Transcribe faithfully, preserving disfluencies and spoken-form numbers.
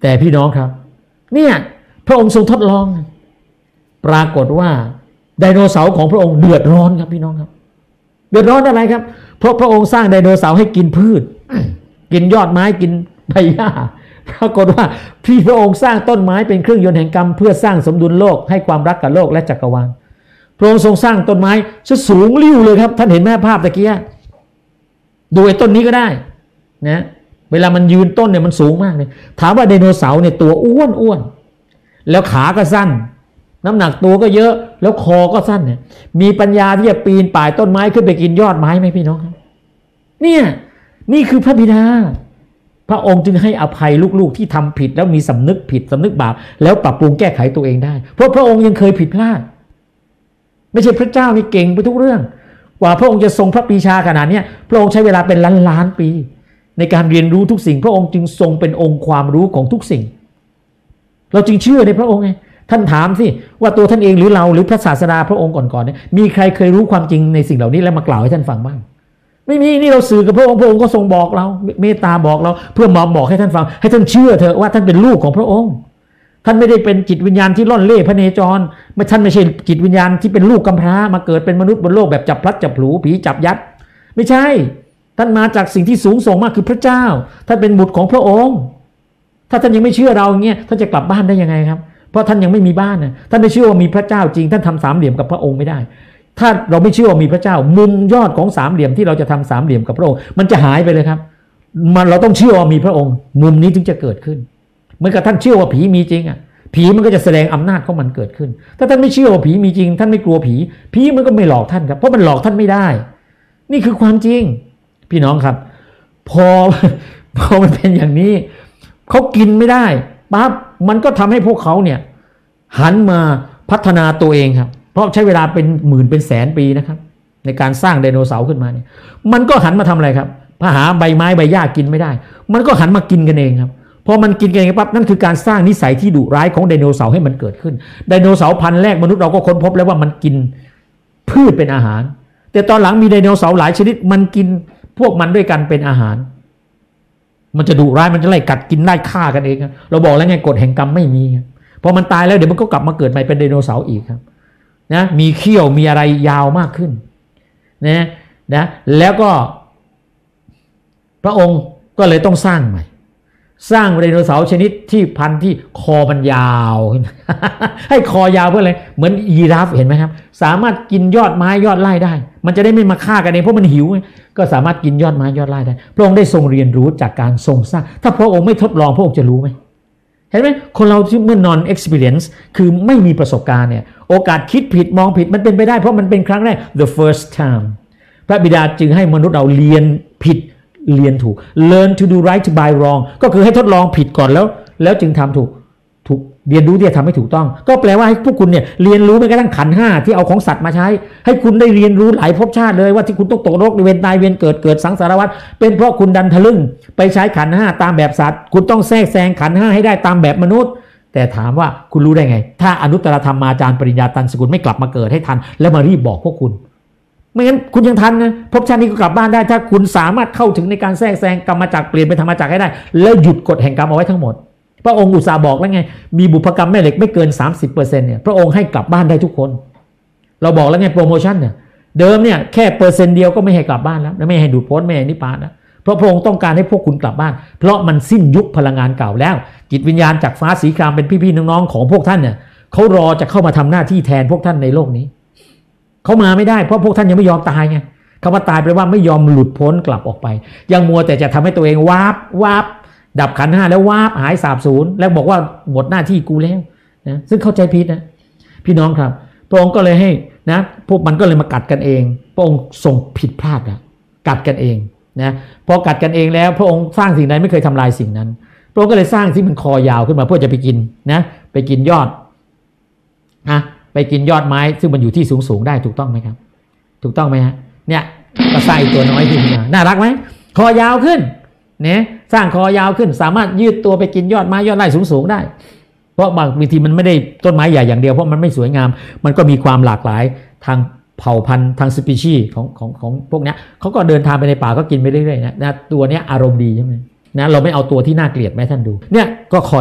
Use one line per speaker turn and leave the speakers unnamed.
แต่พี่น้องครับเนี่ยพระองค์ทรงทดลองปรากฏว่าไดโนเสาร์ของพระองค์เดือดร้อนครับพี่น้องครับเดือดร้อนอะไรครับเพราะพระองค์สร้างไดโนเสาร์ให้กินพืชกินยอดไม้กินใบหญ้าปรากฏว่าพี่พระองค์สร้างต้นไม้เป็นเครื่องยนต์แห่งกรรมเพื่อสร้างสมดุลโลกให้ความรักกับโลกและจักรวาลพระองค์ทรงสร้างต้นไม้สูงลิ่วเลยครับท่านเห็นแม่ภาพตะกี้ดูไอ้ต้นนี้ก็ได้นะเวลามันยืนต้นเนี่ยมันสูงมากเลยถามว่าไดโนเสาร์เนี่ยตัวอ้วนอ้วนแล้วขาก็สั้นน้ำหนักตัวก็เยอะแล้วคอก็สั้นเนี่ยมีปัญญาที่จะปีนป่ายต้นไม้ขึ้นไปกินยอดไม้ไหมพี่น้องครับเนี่ยนี่คือพระบิดาพระองค์จึงให้อภัยลูกๆที่ทำผิดแล้วมีสำนึกผิดสำนึกบาปแล้วปรับปรุงแก้ไขตัวเองได้เพราะพระองค์ยังเคยผิดพลาดไม่ใช่พระเจ้านี่เก่งไปทุกเรื่องกว่าพระองค์จะทรงพระปรีชาขนาดนี้พระองค์ใช้เวลาเป็นล้านล้านปีในการเรียนรู้ทุกสิ่งพระองค์จึงทรงเป็นองค์ความรู้ของทุกสิ่งเราจึงเชื่อในพระองค์ไงท่านถามสิว่าตัวท่านเองหรือเราหรือพระศาสดาพระองค์ก่อนๆเนี่ยมีใครเคยรู้ความจริงในสิ่งเหล่านี้แล้วมากล่าวให้ท่านฟังบ้างไม่มีนี่เราสื่อกับพระองค์พระองค์ก็ทรงบอกเราเมตตาบอกเราเพื่อมาบอกให้ท่านฟังให้ท่านเชื่อเถอะว่าท่านเป็นลูกของพระองค์ท่านไม่ได้เป็นจิตวิญญาณที่ล่อนเล่พระเนจรไม่ท่านไม่ใช่จิตวิญญาณที่เป็นลูกกำพร้ามาเกิดเป็นมนุษย์บนโลกแบบจับพลัดจับผลูผีจับยัดไม่ใช่ท่านมาจากสิ่งที่สูงส่งมากคือพระเจ้าท่านเป็นบุตรของพระองค์ถ้าท่านยังไม่เชื่อเราอย่างเงี้ยท่านจะกลับบ้านได้ยังไงครับเพราะท่านยังไม่มีบ้านนะท่านไม่เชื่อว่ามีพระเจ้าจริงท่านทำสามเหลี่ยมกับพระองค์ไม่ได้ถ้าเราไม่เชื่อว่ามีพระเจ้ามุมยอดของสามเหลี่ยมที่เราจะทำสามเหลี่ยมกับพระองค์มันจะหายไปเลยครับมันเราต้องเชื่อว่ามีพระองค์มุมนี้ถึงจะเกิดขึ้นเหมือนกับท่านเชื่อว่าผีมีจริงอ่ะผีมันก็จะแสดงอำนาจของมันเกิดขึ้นถ้าท่านไม่เชื่อว่าผีมีจริงท่านไม่กลัวผีผีมันก็ไม่หลอกท่านครับเพราะมันหลอกท่านไม่ได้นี่คือความจริงพี่น้องครับพอพอมันเป็นอย่างนี้เขากินไม่ได้ปั๊บมันก็ทำให้พวกเขาเนี่ยหันมาพัฒนาตัวเองครับเพราะใช้เวลาเป็นหมื่นเป็นแสนปีนะครับในการสร้างไดโนเสาร์ขึ้นมาเนี่ยมันก็หันมาทำอะไรครับพอหาใบไม้ใบหญ้ากินไม่ได้มันก็หันมากินกันเองครับพอมันกินกันเองปั๊บนั่นคือการสร้างนิสัยที่ดุร้ายของไดโนเสาร์ให้มันเกิดขึ้นไดโนเสาร์พันธุ์แรกมนุษย์เราก็ค้นพบแล้วว่ามันกินพืชเป็นอาหารแต่ตอนหลังมีไดโนเสาร์หลายชนิดมันกินพวกมันด้วยกันเป็นอาหารมันจะดุร้ายมันจะไล่กัดกินไล่ฆ่ากันเองเราบอกแล้วไงกฎแห่งกรรมไม่มีพอมันตายแล้วเดี๋ยวมันก็กลับมาเกิดใหม่เป็นไดโนเสาร์อีกครับนะมีเขี้ยวมีอะไรยาวมากขึ้นนะนะแล้วก็พระองค์ก็เลยต้องสร้างใหม่สร้างไดโนเสาร์ชนิดที่พันธุ์ที่คอมันยาวให้คอยาวเพื่ออะไรเหมือนยีราฟเห็นไหมครับสามารถกินยอดไม้ยอดไร่ได้มันจะได้ไม่มาฆ่ากันเองเพราะมันหิวก็สามารถกินยอดไม้ยอดไร่ได้พระองค์ได้ทรงเรียนรู้จากการทรงสร้างถ้าพระองค์ไม่ทดลองพระองค์จะรู้ไหมเห็นไหมคนเราที่เมื่อ non experience คือไม่มีประสบการณ์เนี่ยโอกาสคิดผิดมองผิดมันเป็นไปได้เพราะมันเป็นครั้งแรก the first time พระบิดาจึงให้มนุษย์เราเรียนผิดเรียนถูก learn to do right by wrong ก็คือให้ทดลองผิดก่อนแล้วแล้วจึงทำถูกถูกเรียนรู้ที่จะทำให้ถูกต้องก็แปลว่าให้พวกคุณเนี่ยเรียนรู้แม้กระทั่งขันธ์ห้าที่เอาของสัตว์มาใช้ให้คุณได้เรียนรู้หลายภพชาติเลยว่าที่คุณต้องตกนรกเวียนตายเวียนเกิดเกิดสังสารวัฏเป็นเพราะคุณดันทะลึ่งไปใช้ขันธ์ห้าตามแบบสัตว์คุณต้องแทรกแซงขันธ์ห้าให้ได้ตามแบบมนุษย์แต่ถามว่าคุณรู้ได้ไงถ้าอนุตตรธรรมาจารย์ปริญญาตันสกุลไม่กลับมาเกิดให้ทันแล้วมารีบบอกพวกคุณไม่งั้นคุณยังทันนะภพชาตินี้ก็กลับบ้านได้ถ้าคุณสามารถเข้าถึงในการแทรกแซงกรรมจักรเปลี่ยนเป็นธรรมจักรให้ได้แล้วหยุดกฎแห่งกรรมเอาไว้ทั้งหมดพระองค์อุตส่าห์บอกแล้วไงมีบุพกรรมแม่เหล็กไม่เกิน สามสิบเปอร์เซ็นต์ เนี่ยพระองค์ให้กลับบ้านได้ทุกคนเราบอกแล้วไงโปรโมชั่นเนี่ยเดิมเนี่ยแค่เปอร์เซ็นต์เดียวก็ไม่ให้กลับบ้านแล้วไม่ให้ดูดพ้นไม่ให้นิพพานนะเพราะพระองค์ต้องการให้พวกคุณกลับบ้านเพราะมันสิ้นยุคพลังงานเก่าแล้วจิตวิญญาณจากฟ้าสีครามเป็นพี่ๆน้องๆของพวกท่านเนี่ยเขารอจะเข้ามาทำหน้าที่แทนพวกท่านในโลกนี้เขามาไม่ได้เพราะพวกท่านยังไม่ยอมตายไงคำว่าตายแปลว่าไม่ยอมหลุดพ้นกลับออกไปยังมัวแต่จะทำให้ตัวเองวาบวาบดับขันธ์ห้าแล้ววาบหายสาบสูญแล้วบอกว่าหมดหน้าที่กูแล้วนะซึ่งเข้าใจผิดนะพี่น้องครับพระองค์ก็เลยให้นะพวกมันก็เลยมากัดกันเองพระองค์ทรงผิดพลาดนะกัดกันเองนะพอกัดกันเองแล้วพระองค์สร้างสิ่งใดไม่เคยทำลายสิ่งนั้นพระองค์ก็เลยสร้างที่มันคอยาวขึ้นมาเพื่อจะไปกินนะไปกินยอดนะไปกินยอดไม้ซึ่งมันอยู่ที่สูงๆได้ถูกต้องไหมครับถูกต้องไหมฮะเนี่ยก็สร้างตัวน้อยขึ้นมาน่ารักไหมคอยาวขึ้นเนี่ยสร้างคอยาวขึ้นสามารถยืดตัวไปกินยอดไม้ยอดไร่สูงๆได้เพราะบางทีมันไม่ได้ต้นไม้ใหญ่อย่างเดียวเพราะมันไม่สวยงามมันก็มีความหลากหลายทางเผ่าพันธุ์ทางสปีชีส์ของของของพวกนี้เขาก็เดินทางไปในป่าก็กินไปเรื่อยๆนะนะตัวนี้อารมณ์ดีใช่ไหมนะเราไม่เอาตัวที่น่าเกลียดไหมท่านดูเนี่ยก็คอย